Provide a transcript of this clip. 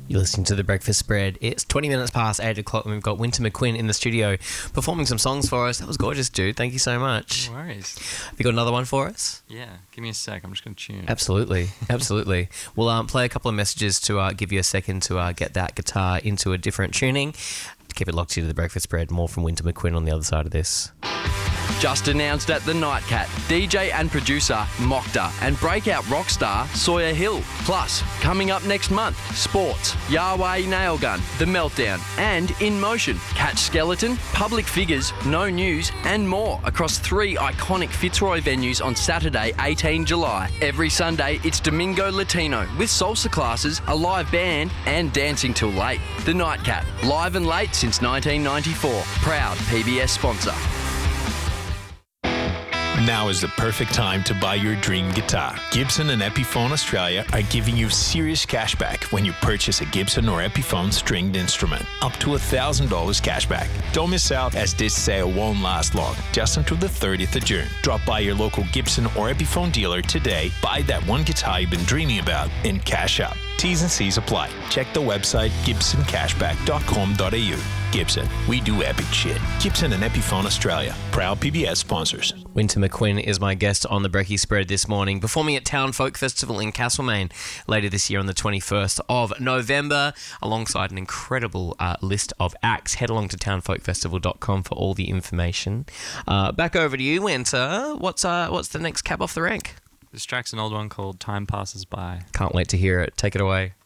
You're listening to The Breakfast Spread. It's 20 minutes past 8 o'clock and we've got Winter McQueen in the studio performing some songs for us. That was gorgeous, dude. Thank you so much. No worries. Have you got another one for us? Yeah, give me a sec. I'm just going to tune. Absolutely. We'll play a couple of messages to give you a second to get that guitar into a different tuning. Keep it locked here to The Breakfast Spread. More from Winter McQueen on the other side of this. Just announced at the Nightcat, DJ and producer Mokta and breakout rock star Sawyer Hill. Plus, coming up next month, sports, Yahweh Nailgun, The Meltdown, and In Motion, Catch Skeleton, Public Figures, No News, and more across 3 iconic Fitzroy venues on Saturday, 18 July. Every Sunday, it's Domingo Latino with salsa classes, a live band, and dancing till late. The Nightcat, live and late since 1994. Proud PBS sponsor. Now is the perfect time to buy your dream guitar. Gibson and Epiphone Australia are giving you serious cash back when you purchase a Gibson or Epiphone stringed instrument. Up to $1,000 cash back. Don't miss out, as this sale won't last long, just until the 30th of June. Drop by your local Gibson or Epiphone dealer today, buy that one guitar you've been dreaming about, and cash up. T's and C's apply. Check the website gibsoncashback.com.au. Gibson, we do epic shit. Gibson and Epiphone Australia, proud PBS sponsors. Winter McQueen is my guest on the Brekkie Spread this morning, performing at Town Folk Festival in Castlemaine later this year on the 21st of November, alongside an incredible list of acts. Head along to townfolkfestival.com for all the information. Back over to you, Winter. What's the next cab off the rank? This track's an old one called Time Passes By. Can't wait to hear it. Take it away.